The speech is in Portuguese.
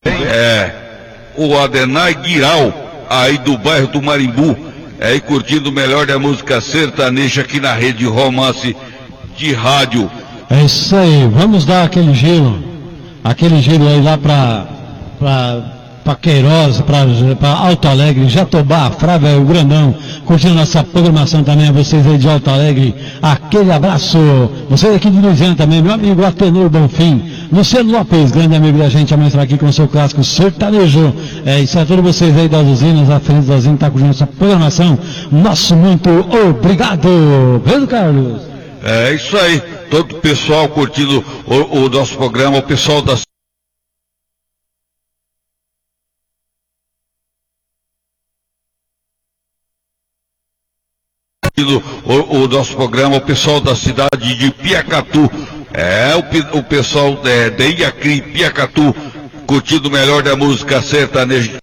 O Adenai Guiral, aí do bairro do Marimbu, aí curtindo o melhor da música sertaneja aqui na Rede Romance de rádio. É isso aí, vamos dar aquele giro aí lá para Queiroz, para Alto Alegre, Jatobá, Frávia, o Grandão, curtindo nossa programação também, a vocês aí de Alto Alegre, aquele abraço, vocês aqui de Luiziana também, meu amigo Atenor Bonfim, Luciano Lopes, grande amigo da gente, amanhã estará aqui com o seu clássico sertanejo, isso a todos vocês aí das usinas, a Feliz das Usinas, tá curtindo nossa programação, nosso muito obrigado, Pedro Carlos. É isso aí, todo o pessoal curtindo o nosso programa, o pessoal da o nosso programa, o pessoal da cidade de Piacatu, o pessoal de Iacri, Piacatu, curtindo o melhor da música sertaneja.